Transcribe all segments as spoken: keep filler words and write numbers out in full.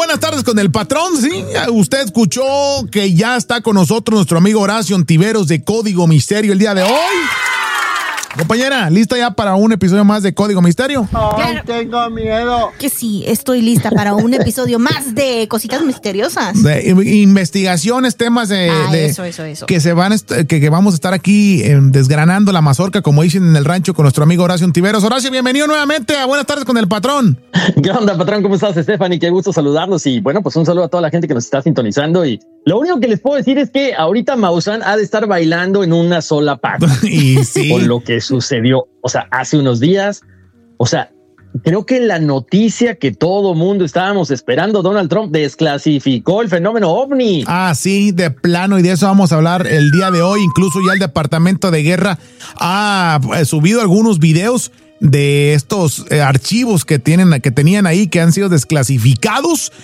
buenas tardes con el patrón, ¿sí? Usted escuchó que ya está con nosotros nuestro amigo Horacio Ontiveros de Código Misterio el día de hoy. Compañera, ¿lista ya para un episodio más de Código Misterio? Ay, tengo miedo. Que sí, estoy lista para un episodio más de cositas misteriosas. De investigaciones, temas de, ah, de eso, eso, eso. que se van, que, que vamos a estar aquí eh, desgranando la mazorca, como dicen en el rancho, con nuestro amigo Horacio Ontiveros. Horacio, bienvenido nuevamente a Buenas tardes con el patrón. ¿Qué onda, patrón? ¿Cómo estás, Stephanie? Qué gusto saludarlos y bueno, pues un saludo a toda la gente que nos está sintonizando y lo único que les puedo decir es que ahorita Maussan ha de estar bailando en una sola pata. Y sí. Por lo que sucedió, o sea, hace unos días, o sea, creo que la noticia que todo mundo estábamos esperando, Donald Trump desclasificó el fenómeno ovni. Ah, sí, de plano, y de eso vamos a hablar el día de hoy. Incluso ya el Departamento de Guerra ha subido algunos videos de estos eh, archivos que tienen, que tenían ahí, que han sido desclasificados,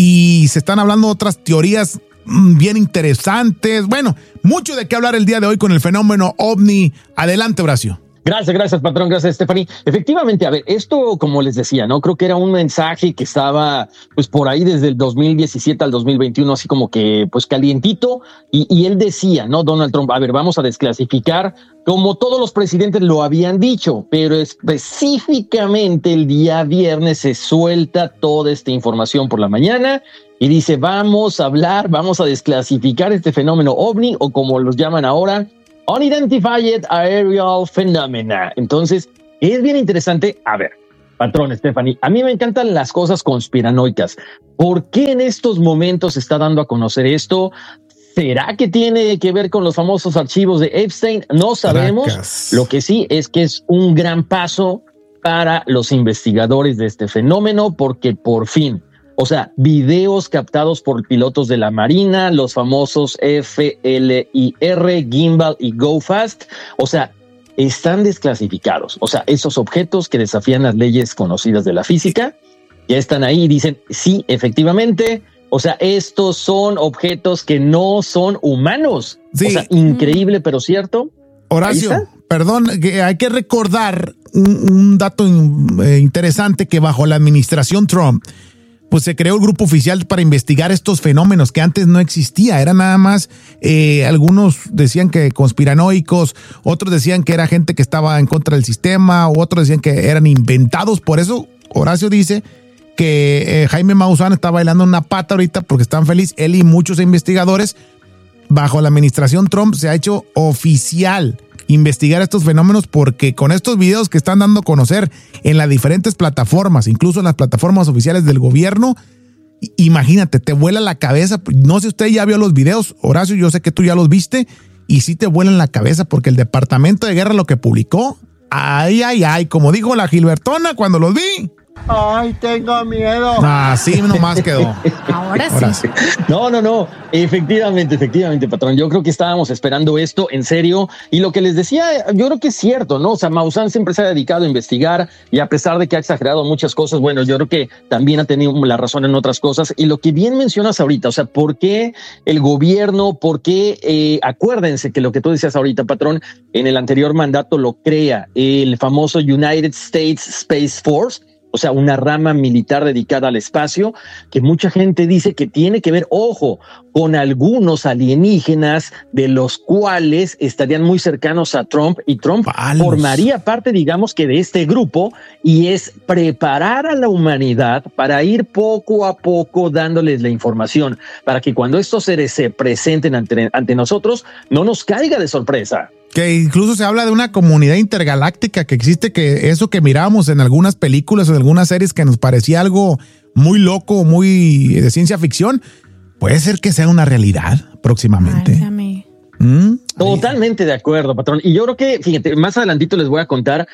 y se están hablando otras teorías bien interesantes. Bueno, mucho de qué hablar el día de hoy con el fenómeno ovni. Adelante, Horacio. Gracias, gracias, patrón. Gracias, Stephanie. Efectivamente, a ver, esto, como les decía, ¿no? Creo que era un mensaje que estaba, pues, por ahí desde el dos mil diecisiete al dos mil veintiuno, así como que, pues, calientito. Y, y él decía, ¿no? Donald Trump, a ver, vamos a desclasificar, como todos los presidentes lo habían dicho, pero específicamente el día viernes se suelta toda esta información por la mañana y dice, vamos a hablar, vamos a desclasificar este fenómeno ovni, o como los llaman ahora, Unidentified Aerial Phenomena. Entonces, es bien interesante. A ver, patrón Stephanie, a mí me encantan las cosas conspiranoicas. ¿Por qué en estos momentos se está dando a conocer esto? ¿Será que tiene que ver con los famosos archivos de Epstein? No sabemos. Tracas. Lo que sí es que es un gran paso para los investigadores de este fenómeno, porque por fin, o sea, videos captados por pilotos de la Marina, los famosos F L I R, Gimbal y Go Fast, o sea, están desclasificados. O sea, esos objetos que desafían las leyes conocidas de la física, ya están ahí y dicen, sí, efectivamente, o sea, estos son objetos que no son humanos. Sí. O sea, increíble, pero cierto. Horacio, perdón, que hay que recordar un, un dato in, eh, interesante, que bajo la administración Trump, pues se creó el grupo oficial para investigar estos fenómenos que antes no existía. Era nada más, eh, algunos decían que conspiranoicos, otros decían que era gente que estaba en contra del sistema, u otros decían que eran inventados. Por eso Horacio dice que eh, Jaime Maussan está bailando una pata ahorita porque están felices. Él y muchos investigadores bajo la administración Trump se ha hecho oficial investigar estos fenómenos, porque con estos videos que están dando a conocer en las diferentes plataformas, incluso en las plataformas oficiales del gobierno, imagínate, te vuela la cabeza. No sé si usted ya vio los videos, Horacio, yo sé que tú ya los viste, y sí te vuelan la cabeza, porque el Departamento de Guerra lo que publicó, ay, ay, ay, como dijo la Gilbertona cuando los vi. Ay, tengo miedo. Así nomás quedó. Ahora sí. Ahora sí. No, no, no. Efectivamente, efectivamente, patrón. Yo creo que estábamos esperando esto en serio. Y lo que les decía, yo creo que es cierto, ¿no? O sea, Maussan siempre se ha dedicado a investigar, y a pesar de que ha exagerado muchas cosas, bueno, yo creo que también ha tenido la razón en otras cosas. Y lo que bien mencionas ahorita, o sea, ¿por qué el gobierno, por qué, eh, acuérdense que lo que tú decías ahorita, patrón, en el anterior mandato lo crea el famoso United States Space Force, o sea, una rama militar dedicada al espacio, que mucha gente dice que tiene que ver, ojo, con algunos alienígenas de los cuales estarían muy cercanos a Trump, y Trump Palos. formaría parte, digamos, que de este grupo, y es preparar a la humanidad para ir poco a poco dándoles la información, para que cuando estos seres se presenten ante, ante nosotros, no nos caiga de sorpresa. Que incluso se habla de una comunidad intergaláctica que existe, que eso que mirábamos en algunas películas o en algunas series que nos parecía algo muy loco, muy de ciencia ficción, puede ser que sea una realidad próximamente. Válgame. ¿Mm? Totalmente de acuerdo, patrón. Y yo creo que, fíjate, más adelantito les voy a contar